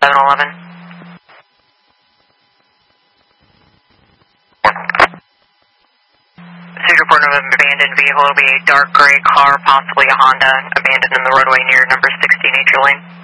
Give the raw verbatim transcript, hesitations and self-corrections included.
seven eleven. Cedar report of an abandoned vehicle. It'll be a dark gray car, possibly a Honda, abandoned in the roadway near number sixteen Nature Lane.